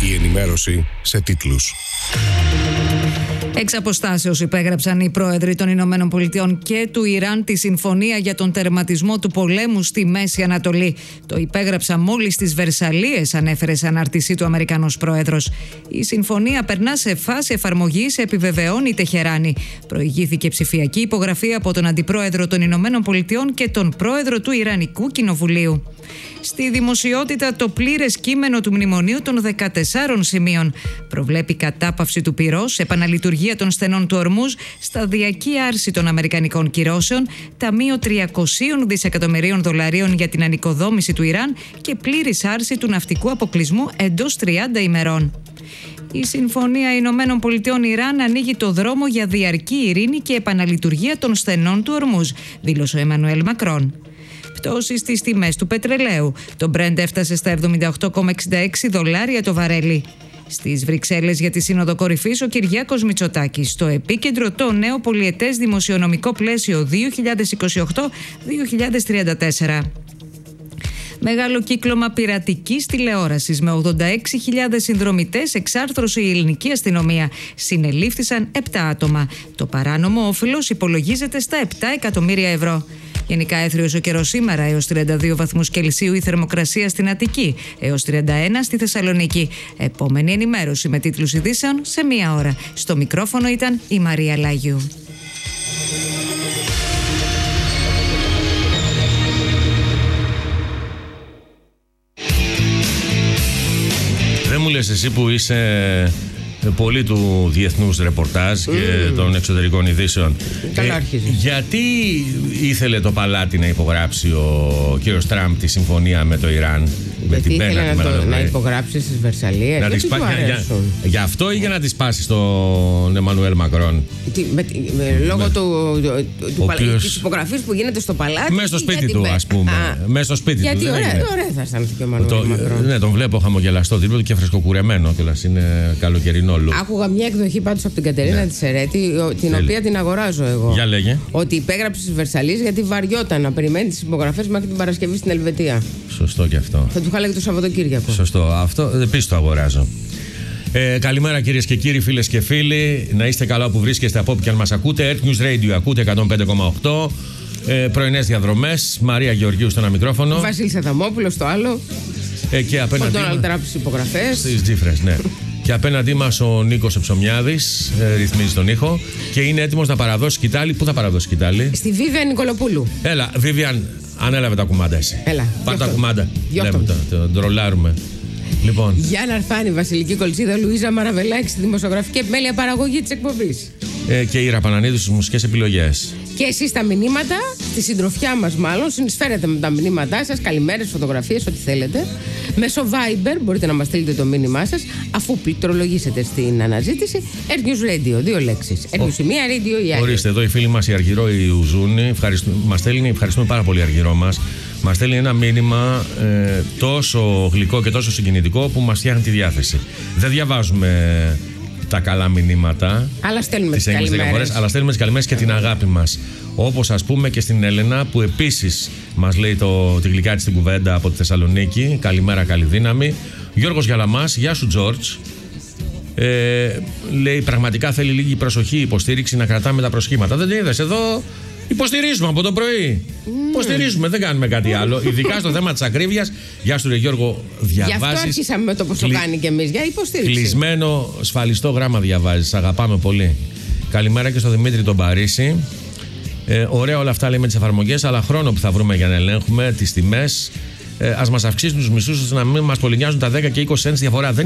Η ενημέρωση σε τίτλους. Εξ αποστάσεως υπέγραψαν οι πρόεδροι των Ηνωμένων Πολιτειών και του Ιράν τη συμφωνία για τον τερματισμό του πολέμου στη Μέση Ανατολή. Το υπέγραψαν μόλις στις Βερσαλίες, ανέφερε σε ανάρτησή του Αμερικανός πρόεδρος. Η συμφωνία περνά σε φάση εφαρμογής, επιβεβαιώνει η Τεχεράνη. Προηγήθηκε ψηφιακή υπογραφή από τον Αντιπρόεδρο των Ηνωμένων Πολιτειών και τον Πρόεδρο του Ιρανικού Κοινοβουλίου. Στη δημοσιότητα το πλήρες κείμενο του μνημονίου των 14 σημείων προβλέπει κατάπαυση του πυρός, επαναλειτουργία των στενών του Ορμούζ, σταδιακή άρση των αμερικανικών κυρώσεων, ταμείο 300 δισεκατομμυρίων δολαρίων για την ανοικοδόμηση του Ιράν και πλήρης άρση του ναυτικού αποκλεισμού εντός 30 ημερών. Η Συμφωνία Ηνωμένων Πολιτειών Ιράν ανοίγει το δρόμο για διαρκή ειρήνη και επαναλειτουργία των στενών του Ορμούζ, δήλωσε ο Εμμανουέλ Μακρόν. Πτώση στις τιμές του πετρελαίου. Το Brent έφτασε στα $78,66 το βαρέλι. Στις Βρυξέλλες για τη Σύνοδο Κορυφής ο Κυριάκος Μητσοτάκης. Στο επίκεντρο το νέο πολιετές δημοσιονομικό πλαίσιο 2028-2034. Μεγάλο κύκλωμα πειρατικής τηλεόρασης με 86.000 συνδρομητές εξάρθρωσε η ελληνική αστυνομία. Συνελήφθησαν 7 άτομα. Το παράνομο όφελος υπολογίζεται στα 7 εκατομμύρια ευρώ. Γενικά έθριος ο καιρός σήμερα, έως 32 βαθμούς Κελσίου η θερμοκρασία στην Αττική, έως 31 στη Θεσσαλονίκη. Επόμενη ενημέρωση με τίτλους ειδήσεων σε 1 ώρα. Στο μικρόφωνο ήταν η Μαρία Λάγιου. Δεν μου λες εσύ που είσαι πολύ του διεθνούς ρεπορτάζ και των εξωτερικών ειδήσεων. Γιατί ήθελε το παλάτι να υπογράψει ο κύριος Τραμπ τη συμφωνία με το Ιράν? Γιατί ήθελε να υπογράψει στις Βερσαλίες. Γι' αυτό ή για να τη σπάσει στον Εμμανουέλ Μακρόν? Λόγω της υπογραφής που γίνεται στο παλάτι. Μέσα στο σπίτι του, ας πούμε. Μέσα στο σπίτι του. Γιατί ωραία θα αισθάνεται και ο Εμμανουέλ Μακρόν. Ναι, τον βλέπω χαμογελαστό δίπλα του και φρεσκοκουρεμένο κιόλας. Είναι καλοκαιρινό. Άκουγα μια εκδοχή πάντως από την Κατερίνα της Ερέτη, την οποία την αγοράζω εγώ. Για λέγε. Ότι υπέγραψε στις Βερσαλίες γιατί βαριόταν να περιμένει τις υπογραφές μέχρι την Παρασκευή στην Ελβετία. Σωστό και αυτό. Θα του είχα λέγει το Σαββατοκύριακο. Σωστό. Αυτό επίσης το αγοράζω. Καλημέρα κυρίες και κύριοι, φίλες και φίλοι. Να είστε καλά που βρίσκεστε από όπου και αν μας ακούτε. Earth News Radio ακούτε 105,8. Πρωινές διαδρομές. Μαρία Γεωργίου στο ένα μικρόφωνο. Βασίλης Αδαμόπουλος στο άλλο. Και απέναντι. Ο Ντόναλντ Τραμπ στις υπογραφές. Στις τζίφρες, ναι. Και απέναντί μας ο Νίκος Ψωμιάδης ρυθμίζει τον ήχο και είναι έτοιμος να παραδώσει σκητάλη. Πού θα παραδώσει σκητάλη? Στη Βίβιαν Νικολοπούλου. Έλα, Βίβιαν, ανέλαβε τα κουμάντα εσύ. Έλα. Πάρ' τα κουμάντα. Λέμε, τον τρολάρουμε. Λοιπόν. Γιάννα Αρφάνη, Βασιλική Κολτσίδα, Λουίζα Μαραβελάκη στη δημοσιογραφική και επιμέλεια παραγωγή της εκπομπής. Και η Ραπανανίδου στις μουσικές επιλογές. Και εσείς τα μηνύματα, στη συντροφιά μας μάλλον, συνεισφέρετε με τα μηνύματά σας, καλημέρες, φωτογραφίες, ό,τι θέλετε. Μέσω Viber μπορείτε να μας στείλετε το μήνυμά σας, αφού πληκτρολογήσετε στην αναζήτηση Earth News Radio, 2 λέξεις. Earth News η μία, Radio η άλλη. Ορίστε, εδώ η φίλη μας η Αργυρό η Ουζούνη, μας στέλνει, ευχαριστούμε πάρα πολύ Αργυρό μας. Μας στέλνει ένα μήνυμα τόσο γλυκό και τόσο συγκινητικό που μας φτιάχνει τη διάθεση. Δεν διαβάζουμε τα καλά μηνύματα, αλλά στέλνουμε τις καλημέρες. Αλλά στέλνουμε τις καλημέρες και την αγάπη μας. Όπως ας πούμε και στην Έλενα που επίσης μας λέει τη γλυκά της την κουβέντα από τη Θεσσαλονίκη. Καλημέρα, καλή δύναμη. Γιώργος Γιαλαμάς, γεια σου Τζόρτζ. Λέει πραγματικά θέλει λίγη προσοχή, υποστήριξη, να κρατάμε τα προσχήματα. Δεν είδες εδώ? Υποστηρίζουμε από το πρωί. Υποστηρίζουμε, δεν κάνουμε κάτι άλλο. Ειδικά στο θέμα της ακρίβειας. Γεια σου, ρε Γιώργο, διαβάζεις. Γι' αυτό αρχίσαμε με το πώς το κάνει και εμείς. Για υποστήριξη. Κλεισμένο, σφαλιστό γράμμα διαβάζεις. Αγαπάμε πολύ. Καλημέρα και στο Δημήτρη τον Παρίσι. Ωραία όλα αυτά λέει με τις εφαρμογές, αλλά χρόνο που θα βρούμε για να ελέγχουμε τις τιμές. Ας μας αυξήσουν τους μισθούς ώστε να μην μας πολυνιάζουν τα 10 και 20 cents διαφορά.